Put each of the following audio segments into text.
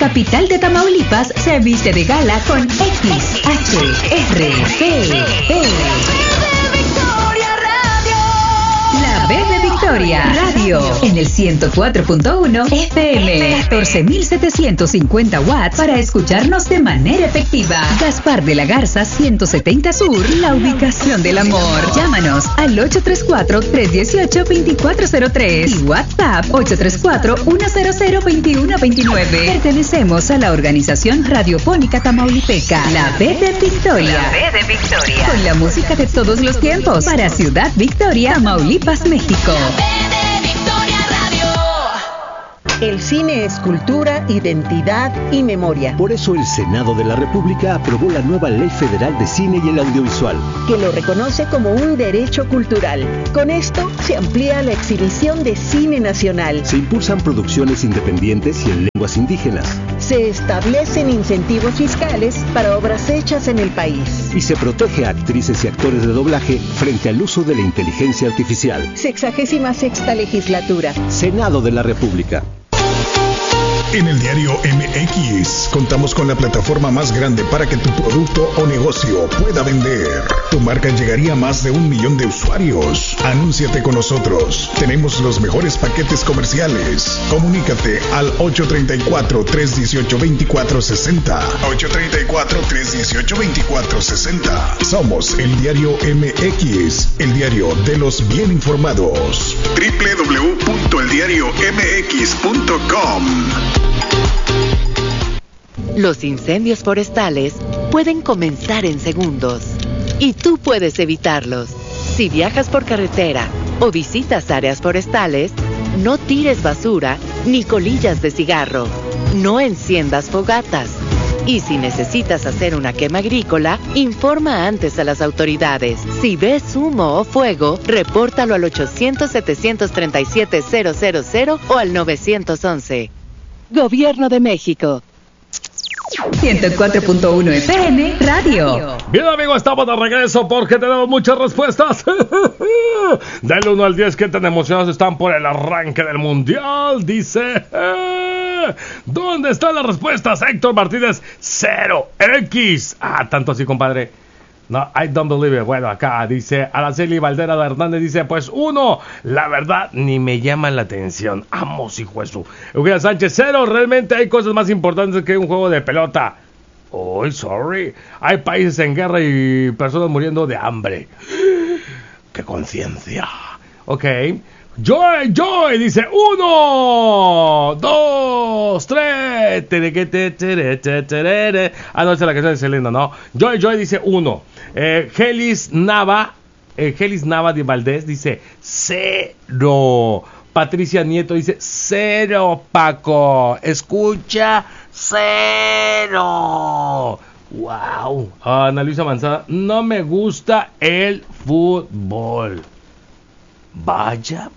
capital de Tamaulipas se viste de gala con XHRPP. La B de Victoria Radio en el 104.1 FM, 14.750 watts para escucharnos de manera efectiva. Gaspar de la Garza 170 Sur, la ubicación del amor. Llámanos al 834-318-2403 y WhatsApp 834-100-2129. Pertenecemos a la organización radiofónica tamaulipeca, La B de Victoria. La B de Victoria. Con la música de todos los tiempos para Ciudad Victoria, Tamaulipas, México. El cine es cultura, identidad y memoria. Por eso el Senado de la República aprobó la nueva Ley Federal de Cine y el Audiovisual, que lo reconoce como un derecho cultural. Con esto se amplía la exhibición de cine nacional. Se impulsan producciones independientes y en lenguas indígenas. Se establecen incentivos fiscales para obras hechas en el país. Y se protege a actrices y actores de doblaje frente al uso de la inteligencia artificial. 66ª legislatura. Senado de la República. En el diario MX contamos con la plataforma más grande para que tu producto o negocio pueda vender. Tu marca llegaría a más de 1 millón de usuarios. Anúnciate con nosotros. Tenemos los mejores paquetes comerciales. Comunícate al 834-318-2460. 834-318-2460. Somos el diario MX, el diario de los bien informados. www.eldiariomx.com. Los incendios forestales pueden comenzar en segundos y tú puedes evitarlos. Si viajas por carretera o visitas áreas forestales, no tires basura ni colillas de cigarro. No enciendas fogatas. Y si necesitas hacer una quema agrícola, informa antes a las autoridades. Si ves humo o fuego, repórtalo al 800-737-000 o al 911. Gobierno de México. 104.1 FM Radio. Bien, amigos, estamos de regreso porque tenemos muchas respuestas. Del 1 al 10, ¿qué tan emocionados están por el arranque del mundial? Dice, ¿dónde están las respuestas? Héctor Martínez, 0X. Tanto así, compadre. No, I don't believe it. Bueno, acá dice Araceli Valdera de Hernández, dice, pues 1, la verdad, ni me llama la atención. Amos, hijo de su. Eugenia Sánchez, 0, realmente hay cosas más importantes que un juego de pelota. Oh, sorry. Hay países en guerra y personas muriendo de hambre. ¡Qué conciencia! Ok. Joy, dice 1, 2, 3. No, esa es la canción de Selena, no. Joy dice 1. Gelis Nava de Valdés dice 0. Patricia Nieto dice 0, Paco. Escucha, 0. Wow. Ana Luisa Manzana, no me gusta el fútbol. Vaya.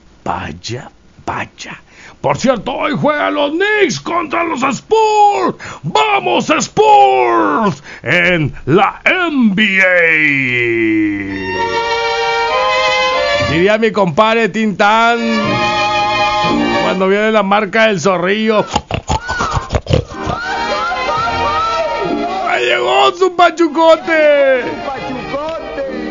Por cierto, hoy juegan los Knicks contra los Spurs. ¡Vamos, Spurs! En la NBA. Diría mi compadre Tintán cuando viene la marca del zorrillo. ¡Ahí llegó su pachucote!